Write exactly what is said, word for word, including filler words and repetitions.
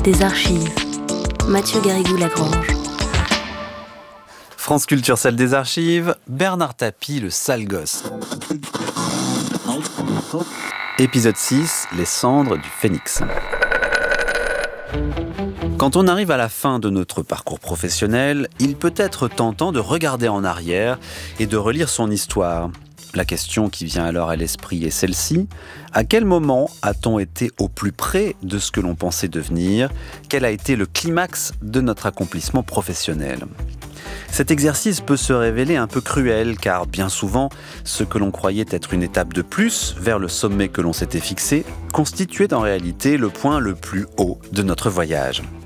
des archives. Mathieu Garrigou-Lagrange. France Culture, salle des archives, Bernard Tapie, le sale gosse. Épisode six, les cendres du phénix. Quand on arrive à la fin de notre parcours professionnel, il peut être tentant de regarder en arrière et de relire son histoire. La question qui vient alors à l'esprit est celle-ci. À quel moment a-t-on été au plus près de ce que l'on pensait devenir ? Quel a été le climax de notre accomplissement professionnel ? Cet exercice peut se révéler un peu cruel car bien souvent, ce que l'on croyait être une étape de plus vers le sommet que l'on s'était fixé constituait en réalité le point le plus haut de notre voyage.